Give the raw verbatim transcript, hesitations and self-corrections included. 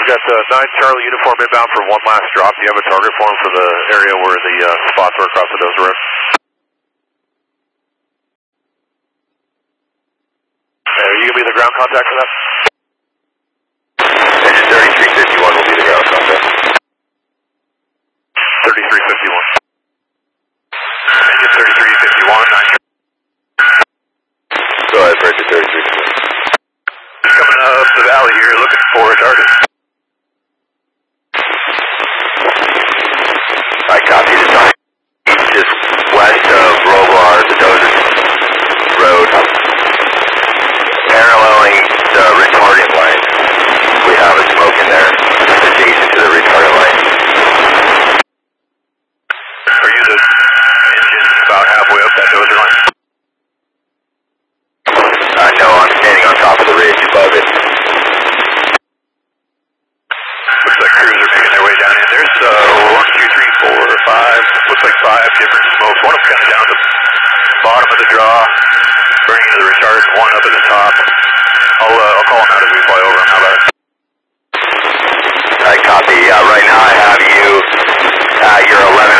We've got uh, nine Charlie uniform inbound for one last drop. Do you have a target for him for the area where the uh, spots are across the Dozer Road? Are you going to be the ground contact for that? Engine thirty-three fifty-one will be the ground contact. thirty-three fifty-one. Engine thirty-three fifty-one, nine. Go ahead, Bridget, thirty-three fifty-one. Coming up the valley here, looking for a target. I copy the target. Just west of Rovar, the Dozer Road, paralleling the retardant line. We have a smoke in there, adjacent to the retardant line. Are you the engine about halfway up that Dozer line? Uh, no, I'm standing on top of the ridge above it. Looks like crews are making their way down in. There's uh, one, two, three, four, five, looks like five different smokes. One of them kind of down the bottom of the draw, burning to the retardant, one up at the top. I'll, uh, I'll call them out as we fly over them. How about it? I copy. Uh, right now I have you at your eleven